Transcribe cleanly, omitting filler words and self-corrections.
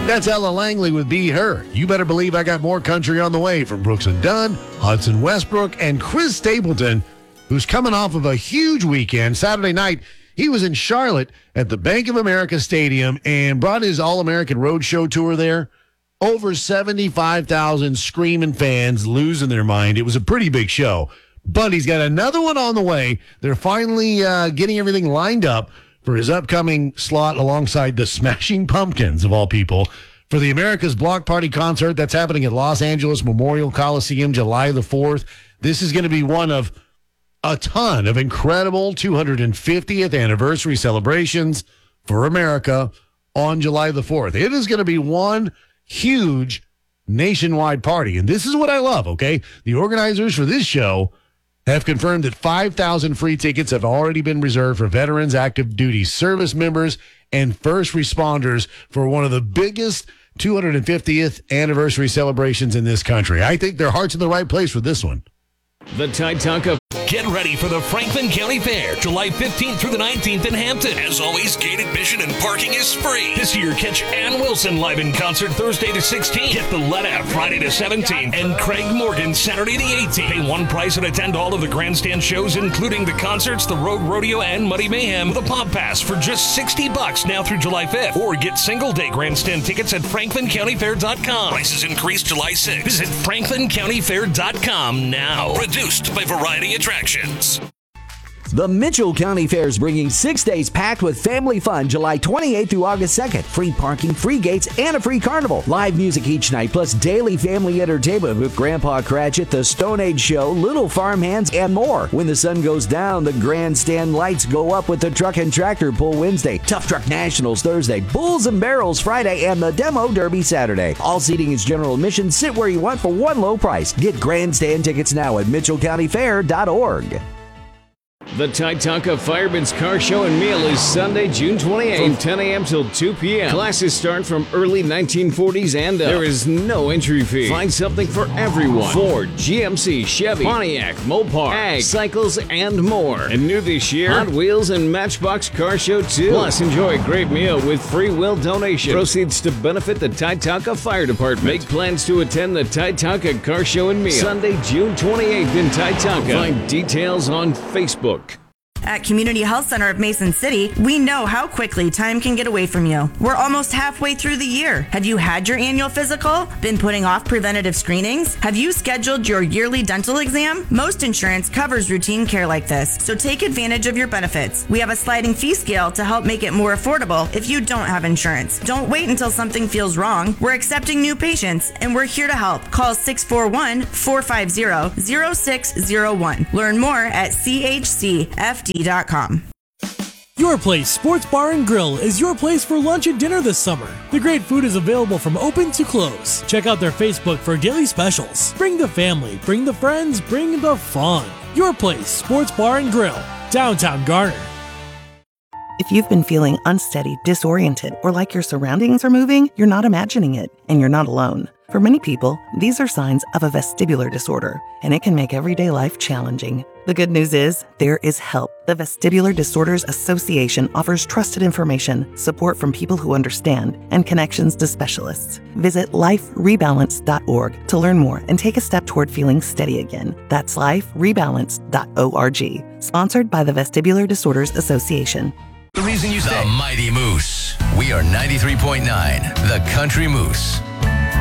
That's Ella Langley with Be Her. You better believe I got more country on the way from Brooks and Dunn, Hudson Westbrook, and Chris Stapleton, who's coming off of a huge weekend. Saturday night, he was in Charlotte at the Bank of America Stadium and brought his All-American Roadshow tour there. Over 75,000 screaming fans losing their mind. It was a pretty big show. But he's got another one on the way. They're finally getting everything lined up for his upcoming slot alongside the Smashing Pumpkins, of all people, for the America's Block Party concert that's happening at Los Angeles Memorial Coliseum July the 4th. This is going to be one of a ton of incredible 250th anniversary celebrations for America on July the 4th. It is going to be one huge nationwide party, and this is what I love, okay? The organizers for this show have confirmed that 5,000 free tickets have already been reserved for veterans, active duty service members, and first responders for one of the biggest 250th anniversary celebrations in this country. I think their heart's in the right place for this one. The Titanca. Get ready for the Franklin County Fair, July 15th through the 19th in Hampton. As always, gate admission and parking is free. This year, catch Ann Wilson live in concert Thursday the 16th. Get the Let Out Friday the 17th. And Craig Morgan Saturday the 18th. Pay one price and attend all of the grandstand shows, including the concerts, the Road Rodeo, and Muddy Mayhem with a pop pass for just $60 now through July 5th. Or get single-day grandstand tickets at FranklinCountyFair.com. Prices increase July 6th. Visit FranklinCountyFair.com now. Produced by Variety Attractions. The Mitchell County Fair is bringing 6 days packed with family fun July 28th through August 2nd. Free parking, free gates, and a free carnival. Live music each night, plus daily family entertainment with Grandpa Cratchit, the Stone Age Show, Little Farmhands, and more. When the sun goes down, the grandstand lights go up with the Truck and Tractor Pull Wednesday, Tough Truck Nationals Thursday, Bulls and Barrels Friday, and the Demo Derby Saturday. All seating is general admission. Sit where you want for one low price. Get grandstand tickets now at MitchellCountyFair.org. The Titanca Fireman's Car Show and Meal is Sunday, June 28th from 10 a.m. till 2 p.m. Classes start from early 1940s and up. There is no entry fee. Find something for everyone. Ford, GMC, Chevy, Pontiac, Mopar, Ag, Cycles, and more. And new this year, Hot Wheels and Matchbox Car Show 2. Plus, enjoy a great meal with free will donation. Proceeds to benefit the Titanca Fire Department. Make plans to attend the Titanca Car Show and Meal Sunday, June 28th in Titanca. Find details on Facebook. At Community Health Center of Mason City, we know how quickly time can get away from you. We're almost halfway through the year. Have you had your annual physical? Been putting off preventative screenings? Have you scheduled your yearly dental exam? Most insurance covers routine care like this, so take advantage of your benefits. We have a sliding fee scale to help make it more affordable if you don't have insurance. Don't wait until something feels wrong. We're accepting new patients, and we're here to help. Call 641-450-0601. Learn more at chcfd.com. Your Place Sports Bar and Grill is your place for lunch and dinner this summer. The great food is available from open to close. Check out their Facebook for daily specials. Bring the family, bring the friends, bring the fun. Your Place Sports Bar and Grill, downtown Garner. If you've been feeling unsteady, disoriented, or like your surroundings are moving, you're not imagining it, and you're not alone. For many people, these are signs of a vestibular disorder, and it can make everyday life challenging. The good news is, there is help. The Vestibular Disorders Association offers trusted information, support from people who understand, and connections to specialists. Visit liferebalance.org to learn more and take a step toward feeling steady again. That's liferebalance.org. Sponsored by the Vestibular Disorders Association. The reason you say The Mighty Moose. We are 93.9, the Country Moose.